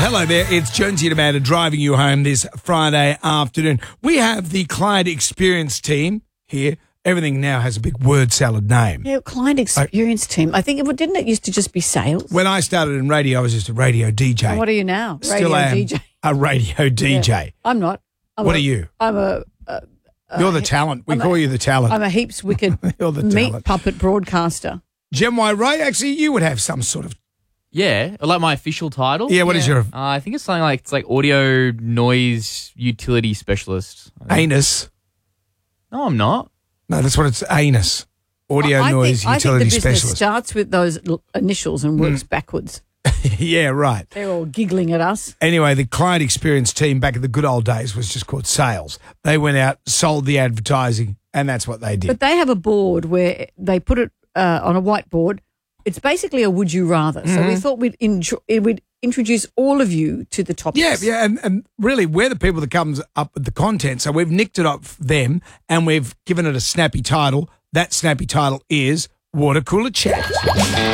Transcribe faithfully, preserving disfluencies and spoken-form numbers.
hello there. It's Jonesy and Amanda driving you home this Friday afternoon. We have the client experience team here. Everything now has a big word salad name. Yeah, client experience I, team. I think it didn't it used to just be sales. When I started in radio, I was just a radio D J. And what are you now? Still radio am D J. A radio D J. Yeah. I'm not. I'm what a, are you? I'm a. a, a You're the talent. We I'm call a, you the talent. I'm a heaps wicked You're the meat talent. puppet broadcaster. Gem Y Ray, actually, you would have some sort of. Yeah, like my official title. Yeah, what Yeah. is your Uh, I think it's something like it's like audio noise utility specialist. I think. anus? No, I'm not. No, that's what it's anus. Audio I, I noise think, utility I think the business specialist. starts with those l- initials and works Mm. backwards. Yeah, right. They're all giggling at us. Anyway, the client experience team back in the good old days was just called sales. They went out, sold the advertising, and that's what they did. But they have a board where they put it uh, on a whiteboard. It's basically a would you rather. So Mm-hmm. we thought we'd, intro- we'd introduce all of you to the topics. Yeah, yeah, and, and really, we're the people that comes up with the content. So we've nicked it off them, and we've given it a snappy title. That snappy title is Water Cooler Chat.